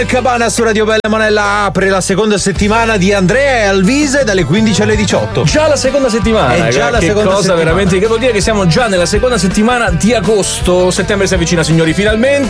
Cabana su Radio Bella Monella apre la seconda settimana di Andrea e Alvise dalle 15 alle 18. Già la seconda settimana. È già la seconda cosa settimana. Veramente, che vuol dire che siamo già nella seconda settimana di agosto. Settembre si avvicina, signori, finalmente.